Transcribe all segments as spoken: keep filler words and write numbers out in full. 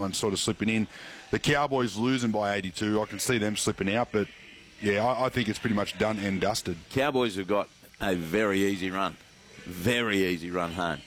one sort of slipping in. The Cowboys losing by eighty-two. I can see them slipping out, but yeah, I, I think it's pretty much done and dusted. Cowboys have got a very easy run. Very easy run home.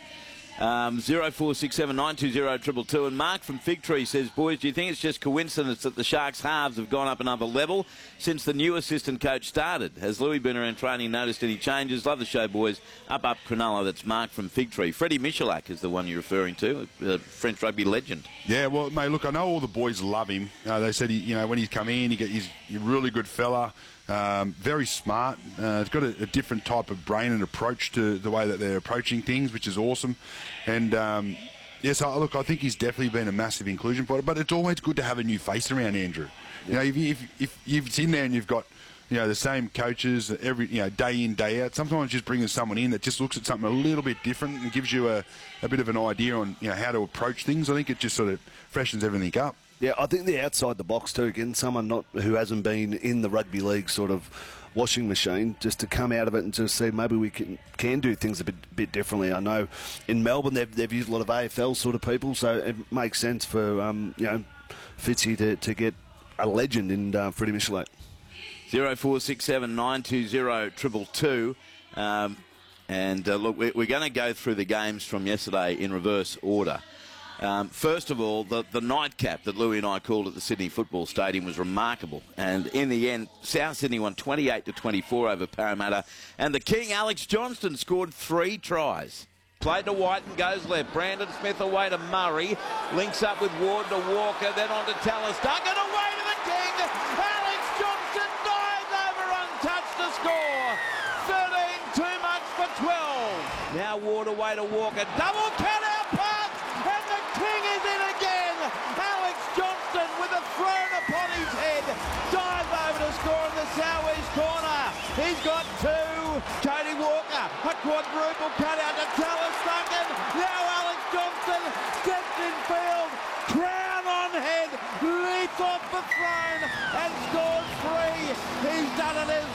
Um, zero four six seven nine two zero triple two. And Mark from Fig Tree says, boys, do you think it's just coincidence that the Sharks' halves have gone up another level since the new assistant coach started? Has Louis been around training noticed any changes? Love the show, boys. Up, up, Cronulla. That's Mark from Fig Tree. Freddie Michalak is the one you're referring to, a French rugby legend. Yeah, well, mate, look, I know all the boys love him. Uh, they said, he, you know, when he's come in, he get, he's a really good fella. Um, very smart. Uh, he's got a, a different type of brain and approach to the way that they're approaching things, which is awesome. And um, yes, I, look, I think he's definitely been a massive inclusion for it. But it's always good to have a new face around Andrew. You know, if, you, if, if you've in there and you've got, you know, the same coaches every, you know, day in, day out. Sometimes just bringing someone in that just looks at something a little bit different and gives you a, a bit of an idea on, you know, how to approach things. I think it just sort of freshens everything up. Yeah, I think they're outside the box too. Again, someone not who hasn't been in the rugby league sort of washing machine, just to come out of it and to see maybe we can can do things a bit bit differently. I know in Melbourne they've they've used a lot of A F L sort of people, so it makes sense for um, you know Fitzy to to get a legend in uh, Freddie Michalak. Zero four six seven nine two zero triple two. Um, and uh, look, we're, we're going to go through the games from yesterday in reverse order. Um, first of all, the, the nightcap that Louis and I called at the Sydney Football Stadium was remarkable. And in the end, South Sydney won twenty-eight to twenty-four over Parramatta. And the king, Alex Johnston, scored three tries. Played to White and goes left. Brandon Smith away to Murray. Links up with Ward to Walker, then on to Tallis Duncan. Away to the king. Alex Johnston dives over untouched to score. thirteen too much for twelve. Now Ward away to Walker. Double cut out pass. And the king is in again. Alex Johnston with a thrown upon his head. Dives over to score in the southeast corner. He's got two. Cody Walker. A quadruple cut out to Tallis Duncan. Now Alex Johnston steps in field. Crown on head. Leaps off the throne and scores three. He's done it as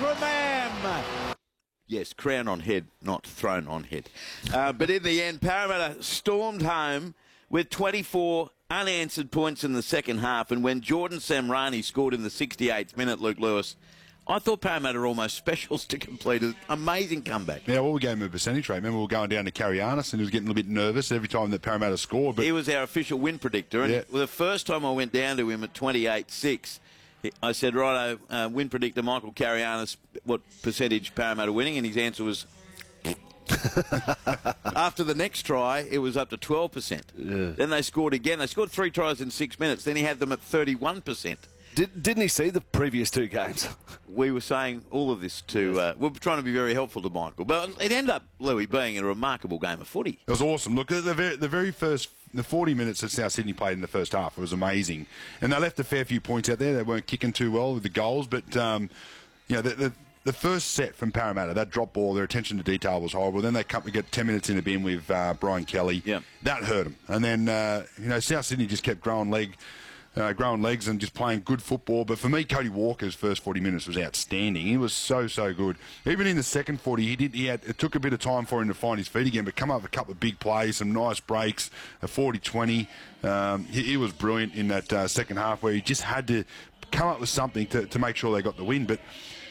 Ramam. Yes, crown on head, not thrown on head. Uh, but in the end, Parramatta stormed home with twenty-four unanswered points in the second half. And when Jordan Samrani scored in the sixty-eighth minute, Luke Lewis, I thought Parramatta were almost specials to complete an amazing comeback. Yeah, well, we gave him a percentage rate. Remember, we were going down to Carianis and he was getting a little bit nervous every time that Parramatta scored. But he was our official win predictor. And yeah. the first time I went down to him at twenty-eight six, I said, righto, uh, win predictor Michael Carianis, what percentage Parramatta winning? And his answer was... After the next try, it was up to twelve percent. Yeah. Then they scored again. They scored three tries in six minutes. Then he had them at thirty-one percent. Did, didn't he see the previous two games? We were saying all of this to... Uh, we we're trying to be very helpful to Michael. But it ended up, Louis, being a remarkable game of footy. It was awesome. Look, the very, the very first... The forty minutes that South Sydney played in the first half, it was amazing. And they left a fair few points out there. They weren't kicking too well with the goals. But, um, you know, the... the The first set from Parramatta, that drop ball, their attention to detail was horrible. Then they come to get ten minutes in the bin with uh, Brian Kelly. Yeah. That hurt them. And then, uh, you know, South Sydney just kept growing leg, uh, growing legs and just playing good football. But for me, Cody Walker's first forty minutes was outstanding. He was so, so good. Even in the second forty, he did. He had. It took a bit of time for him to find his feet again, but come up with a couple of big plays, some nice breaks, a forty twenty. Um, he, he was brilliant in that uh, second half where he just had to come up with something to, to make sure they got the win. But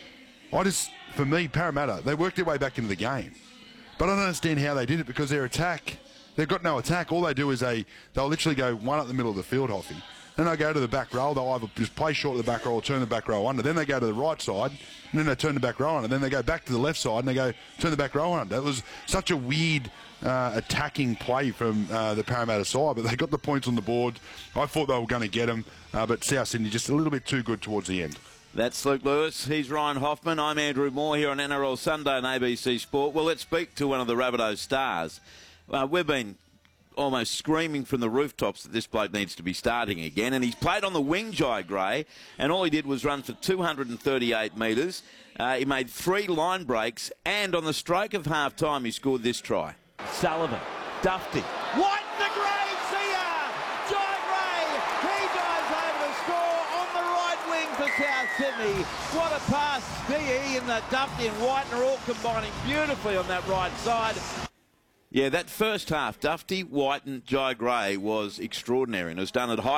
I just, for me, Parramatta, they worked their way back into the game. But I don't understand how they did it because their attack, they've got no attack. All they do is they, they'll literally go one up the middle of the field, Hoffy. Then they go to the back row. They'll either just play short of the back row or turn the back row under. Then they go to the right side, and then they turn the back row under. Then they go back to the left side, and they go turn the back row under. It was such a weird uh, attacking play from uh, the Parramatta side, but they got the points on the board. I thought they were going to get them, uh, but South Sydney just a little bit too good towards the end. That's Luke Lewis. He's Ryan Hoffman. I'm Andrew Moore here on N R L Sunday on A B C Sport. Well, let's speak to one of the Rabbitohs stars. Uh, we've been almost screaming from the rooftops that this bloke needs to be starting again, and he's played on the wing, Jai Gray, and all he did was run for two hundred thirty-eight metres. Uh, he made three line breaks, and on the stroke of half-time, he scored this try. Sullivan, Dufty, White to Gray, see ya! Jai Gray, he dives over to score on the right wing for South Sydney. What a pass. D E and the Dufty and White are all combining beautifully on that right side. Yeah, that first half, Dufty, White and Jai Gray was extraordinary, and it was done at high